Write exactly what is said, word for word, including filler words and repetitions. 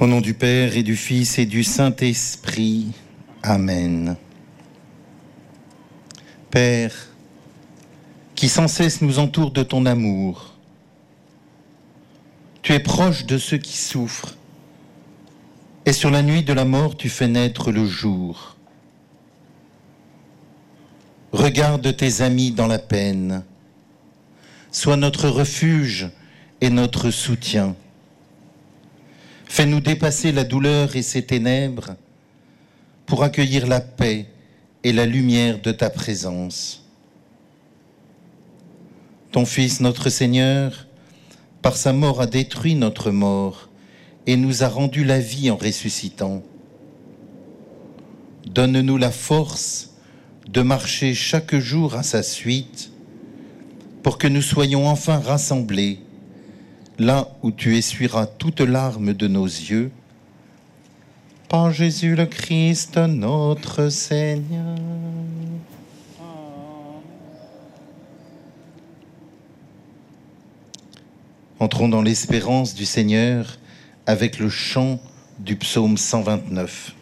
Au nom du Père et du Fils et du Saint-Esprit. Amen. Père, qui sans cesse nous entoure de ton amour, tu es proche de ceux qui souffrent, et sur la nuit de la mort, tu fais naître le jour. Regarde tes amis dans la peine, sois notre refuge et notre soutien. Fais-nous dépasser la douleur et ses ténèbres pour accueillir la paix et la lumière de ta présence. Ton Fils, notre Seigneur, par sa mort a détruit notre mort et nous a rendu la vie en ressuscitant. Donne-nous la force de marcher chaque jour à sa suite pour que nous soyons enfin rassemblés là où tu essuieras toute larme de nos yeux, par Jésus le Christ, notre Seigneur. Entrons dans l'espérance du Seigneur avec le chant du psaume cent vingt-neuf.